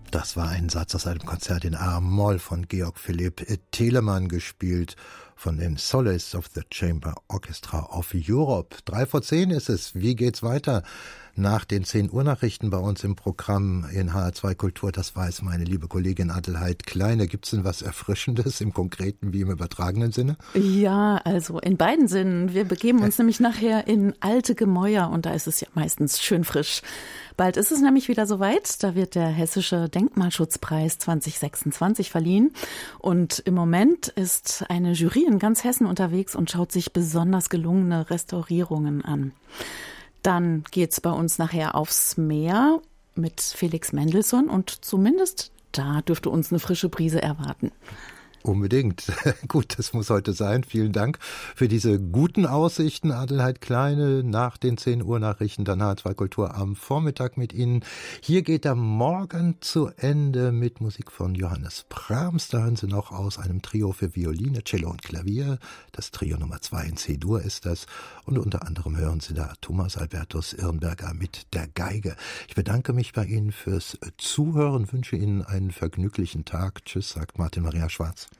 Das war ein Satz aus einem Konzert in A-Moll von Georg Philipp Telemann, gespielt von den Soloists of the Chamber Orchestra of Europe. 9:03 ist es. Wie geht's weiter? Nach den 10 Uhr Nachrichten bei uns im Programm in HR2 Kultur, das weiß meine liebe Kollegin Adelheid Kleine. Gibt's denn was Erfrischendes im konkreten wie im übertragenen Sinne? Ja, also in beiden Sinnen. Wir begeben uns nämlich nachher in alte Gemäuer und da ist es ja meistens schön frisch. Bald ist es nämlich wieder soweit. Da wird der Hessische Denkmalschutzpreis 2026 verliehen. Und im Moment ist eine Jury in ganz Hessen unterwegs und schaut sich besonders gelungene Restaurierungen an. Dann geht's bei uns nachher aufs Meer mit Felix Mendelssohn und zumindest da dürfte uns eine frische Brise erwarten. Unbedingt. Gut, das muss heute sein. Vielen Dank für diese guten Aussichten, Adelheid Kleine, nach den 10 Uhr Nachrichten, dann HR2 Kultur am Vormittag mit Ihnen. Hier geht der Morgen zu Ende mit Musik von Johannes Brahms. Da hören Sie noch aus einem Trio für Violine, Cello und Klavier. Das Trio Nummer 2 in C-Dur ist das. Und unter anderem hören Sie da Thomas Albertus Irnberger mit der Geige. Ich bedanke mich bei Ihnen fürs Zuhören, wünsche Ihnen einen vergnüglichen Tag. Tschüss, sagt Martin Maria Schwarz.